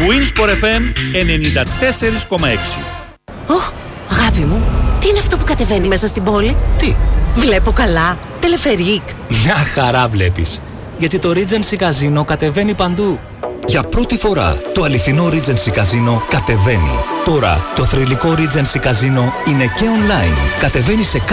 Winsport FM 94,6. Ωχ, αγάπη μου, τι είναι αυτό που κατεβαίνει μέσα στην πόλη? Τι? Βλέπω καλά, τελεφερίκ. Μια χαρά βλέπεις. Γιατί το Regency Casino κατεβαίνει παντού. Για πρώτη φορά το αληθινό Regency Casino κατεβαίνει. Τώρα το θρυλικό Regency Casino είναι και online. Κατεβαίνει σε